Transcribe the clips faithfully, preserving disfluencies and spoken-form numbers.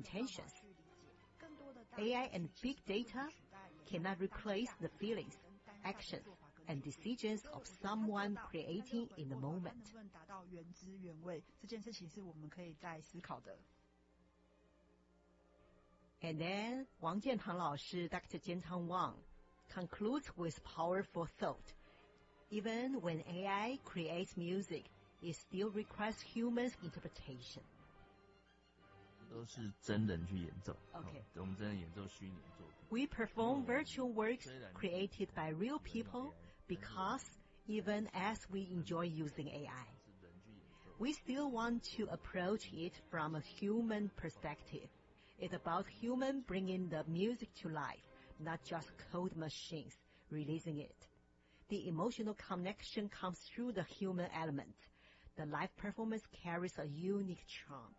intentions. A I and big data cannot replace the feelings, actions, and decisions of someone creating in the moment. And then Wang Jiantang 老师 Doctor Jiantang Wang concludes with powerful thought. Even when A I creates music, it still requires humans' interpretation. 都是真人去演奏 Okay. 我们真人演奏虚拟作品 We perform virtual works created by real people because even as we enjoy using A I, we still want to approach it from a human perspective. It's about human bringing the music to life, not just code machines releasing it. The emotional connection comes through the human element. The live performance carries a unique charm.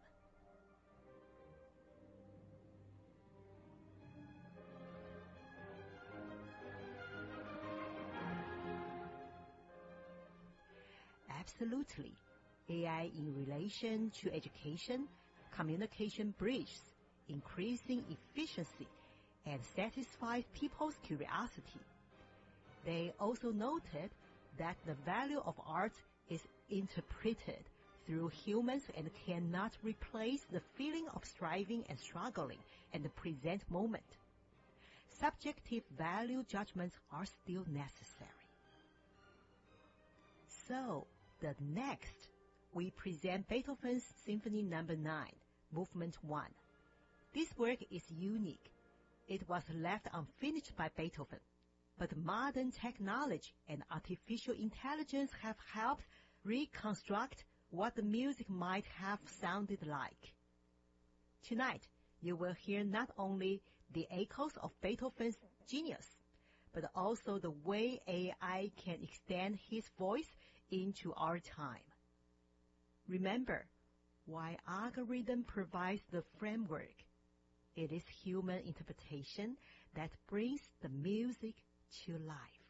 Absolutely. A I in relation to education, communication bridges, increasing efficiency, and satisfies people's curiosity. They also noted that the value of art is interpreted through humans and cannot replace the feeling of striving and struggling in the present moment. Subjective value judgments are still necessary. So, the next, we present Beethoven's Symphony Number nine, Movement one. This work is unique. It was left unfinished by Beethoven, but modern technology and artificial intelligence have helped reconstruct what the music might have sounded like. Tonight, you will hear not only the echoes of Beethoven's genius, but also the way A I can extend his voice into our time. Remember, while algorithm provides the framework, it is human interpretation that brings the music to life.